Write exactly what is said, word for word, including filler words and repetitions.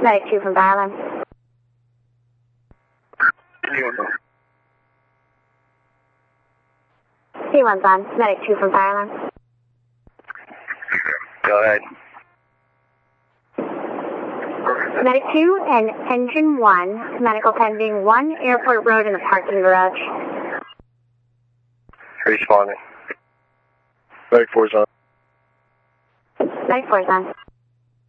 Medic two from Fire Alarm. T one's on. Medic two from Fire Alarm. Go ahead. Medic two and Engine one. Medical pending one Airport Road in the parking garage. Responding. Medic four's on. Medic four's on.